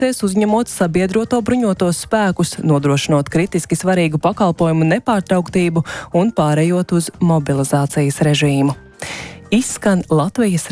adaptēs, uzņemot sabiedroto bruņotos spēkus, nodrošinot kritiski svarīgu pakalpojumu nepārtrauktību un pārējot uz mobilizācijas režīmu. Izskan Latvijas